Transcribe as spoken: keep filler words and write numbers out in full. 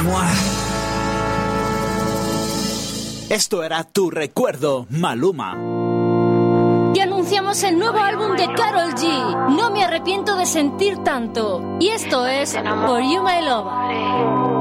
Esto era Tu Recuerdo, Maluma. Y anunciamos el nuevo álbum de Karol G, No me arrepiento de sentir tanto. Y esto es For You My Love.